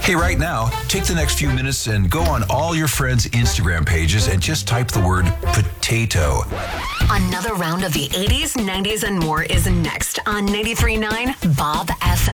Hey, right now, take the next few minutes and go on all your friends' Instagram pages and just type the word potato. Another round of the 80s, 90s, and more is next on 93.9 Bob FM.